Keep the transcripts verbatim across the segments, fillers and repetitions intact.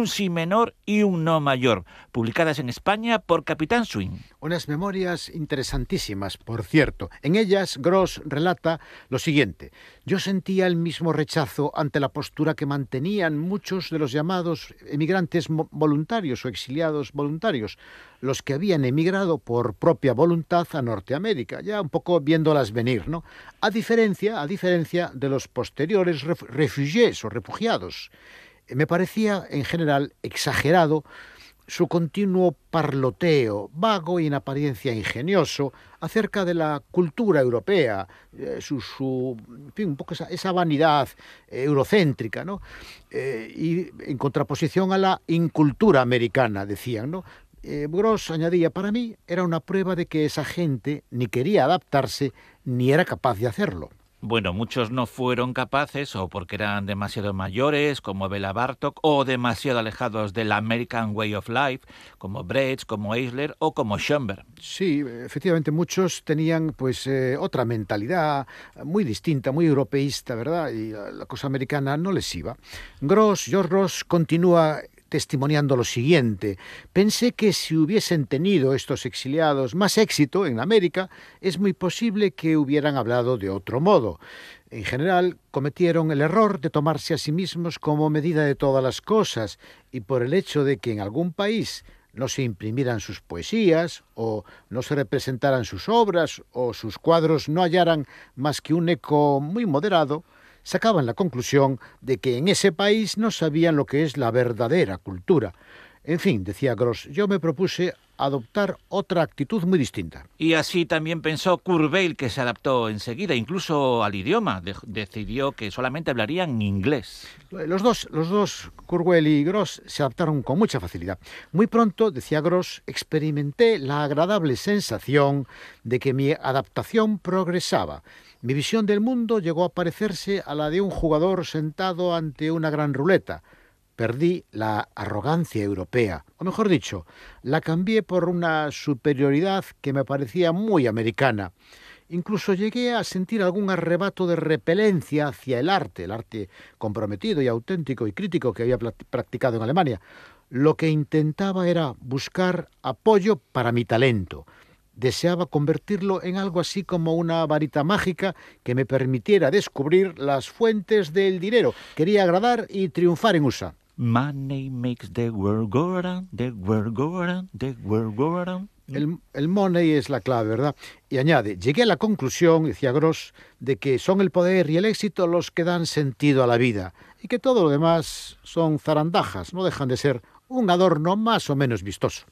un si menor y un no mayor, publicadas en España por Capitán Swing. Unas memorias interesantísimas, por cierto. En ellas, Gross relata lo siguiente. Yo sentía el mismo rechazo ante la postura que mantenían muchos de los llamados emigrantes voluntarios o exiliados voluntarios, los que habían emigrado por propia voluntad a Norteamérica, ya un poco viéndolas venir, ¿no? A diferencia, a diferencia de los posteriores refugiés o refugiados. Me parecía, en general, exagerado su continuo parloteo, vago y en apariencia ingenioso, acerca de la cultura europea, eh, su, su en fin, un poco esa, esa vanidad eh, eurocéntrica, ¿no? Eh, y en contraposición a la incultura americana, decían, ¿no? Eh, Gross añadía, para mí era una prueba de que esa gente ni quería adaptarse ni era capaz de hacerlo. Bueno, muchos no fueron capaces o porque eran demasiado mayores, como Bela Bartok, o demasiado alejados del American Way of Life, como Brecht, como Eisler o como Schoenberg. Sí, efectivamente, muchos tenían pues eh, otra mentalidad muy distinta, muy europeísta, ¿verdad? Y la, la cosa americana no les iba. Gross, George Gross, continúa testimoniando lo siguiente. Pensé que si hubiesen tenido estos exiliados más éxito en América, es muy posible que hubieran hablado de otro modo. En general, cometieron el error de tomarse a sí mismos como medida de todas las cosas, y por el hecho de que en algún país no se imprimieran sus poesías, o no se representaran sus obras, o sus cuadros no hallaran más que un eco muy moderado, sacaban la conclusión de que en ese país no sabían lo que es la verdadera cultura. En fin, decía Gross, yo me propuse adoptar otra actitud muy distinta. Y así también pensó Kurzweil, que se adaptó enseguida, incluso al idioma. De- decidió que solamente hablarían inglés. Los dos, los dos, Kurzweil y Gross, se adaptaron con mucha facilidad. Muy pronto, decía Gross, experimenté la agradable sensación de que mi adaptación progresaba. Mi visión del mundo llegó a parecerse a la de un jugador sentado ante una gran ruleta. Perdí la arrogancia europea, o mejor dicho, la cambié por una superioridad que me parecía muy americana. Incluso llegué a sentir algún arrebato de repelencia hacia el arte, el arte comprometido y auténtico y crítico que había practicado en Alemania. Lo que intentaba era buscar apoyo para mi talento. Deseaba convertirlo en algo así como una varita mágica que me permitiera descubrir las fuentes del dinero. Quería agradar y triunfar en U S A. Money makes the world go around, the world go around, the world go around. El, el money es la clave, ¿verdad? Y añade, llegué a la conclusión, decía Gross, de que son el poder y el éxito los que dan sentido a la vida y que todo lo demás son zarandajas, no dejan de ser un adorno más o menos vistoso.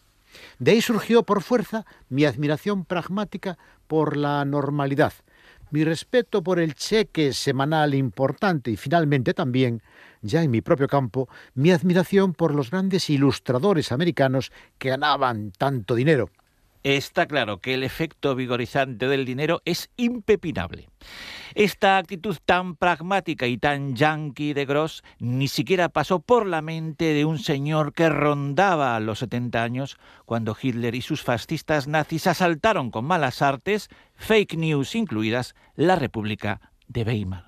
De ahí surgió por fuerza mi admiración pragmática por la normalidad, mi respeto por el cheque semanal importante y finalmente también, ya en mi propio campo, mi admiración por los grandes ilustradores americanos que ganaban tanto dinero. Está claro que el efecto vigorizante del dinero es impepinable. Esta actitud tan pragmática y tan yanqui de Gross ni siquiera pasó por la mente de un señor que rondaba los setenta años cuando Hitler y sus fascistas nazis asaltaron con malas artes, fake news incluidas, la República de Weimar.